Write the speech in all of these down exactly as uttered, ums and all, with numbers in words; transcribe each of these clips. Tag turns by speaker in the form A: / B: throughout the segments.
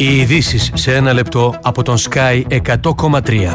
A: Οι ειδήσεις σε ένα λεπτό από τον Sky εκατό κόμμα τρία.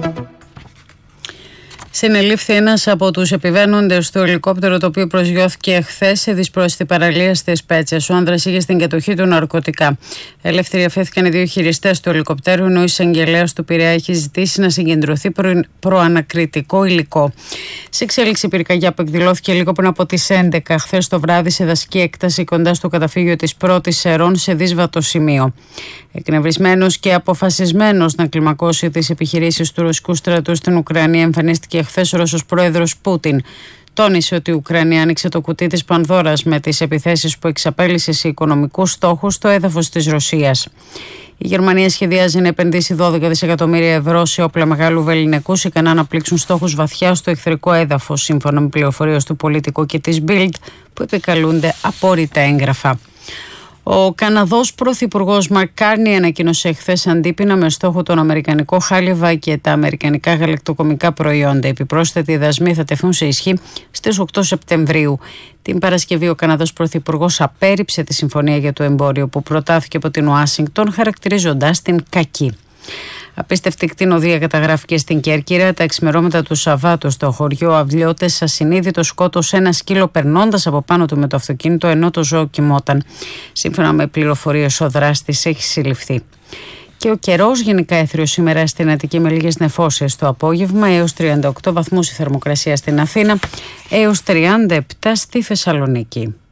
B: Συνελήφθη ένας από τους επιβαίνοντες του ελικόπτερου, το οποίο προσγειώθηκε χθες σε δυσπρόσιτη παραλία στις Πέτσες. Ο άνδρας είχε στην κατοχή του ναρκωτικά. Ελεύθεροι αφέθηκαν οι δύο χειριστές του ελικοπτέρου, ενώ ο εισαγγελέας του Πειραιά έχει ζητήσει να συγκεντρωθεί προ... προανακριτικό υλικό. Σε εξέλιξη πυρκαγιά που εκδηλώθηκε λίγο πριν από τις έντεκα χθες το βράδυ σε δασική έκταση κοντά στο καταφύγιο της Πρώτης Σερών, σε δύσβατο σημείο. Εκνευρισμένος και αποφασισμένος να κλιμακώσει τις επιχειρήσεις του ρωσικού στρατού στην Ουκρανία, εμφανίστηκε χθες ο Ρώσος πρόεδρος Πούτιν. Τόνισε ότι η Ουκρανία άνοιξε το κουτί της Πανδώρας με τις επιθέσεις που εξαπέλυσε σε οικονομικούς στόχους στο έδαφος της Ρωσίας. Η Γερμανία σχεδιάζει να επενδύσει δώδεκα δισεκατομμύρια ευρώ σε όπλα μεγάλου βεληνικούς ικανά να πλήξουν στόχους βαθιά στο εχθρικό έδαφος, σύμφωνα με πληροφορίες του Πολιτικού και της Bild, που επικαλούνται απόρριτα έγγραφα. Ο Καναδός πρωθυπουργός Μαρκ Κάρνι ανακοίνωσε χθες αντίπεινα με στόχο τον αμερικανικό χάλιβα και τα αμερικανικά γαλακτοκομικά προϊόντα. Επιπρόσθετοι δασμοί θα τεθούν σε ισχύ στις οκτώ Σεπτεμβρίου. Την Παρασκευή ο Καναδός πρωθυπουργός απέρριψε τη συμφωνία για το εμπόριο που προτάθηκε από την Ουάσιγκτον, χαρακτηρίζοντας την κακή. Απίστευτη κτηνοδία καταγράφηκε στην Κέρκυρα τα εξημερώματα του Σαββάτου στο χωριό Αυλιώτες. Ασυνείδητο σκότωσε ένα σκύλο περνώντας από πάνω του με το αυτοκίνητο, ενώ το ζώο κοιμόταν. Σύμφωνα με πληροφορίες, ο δράστης έχει συλληφθεί. Και ο καιρός γενικά έθριος σήμερα στην Αττική με λίγες νεφώσεις το απόγευμα, έως τριάντα οκτώ βαθμούς η θερμοκρασία στην Αθήνα, έως τριάντα επτά στη Θεσσαλονίκη.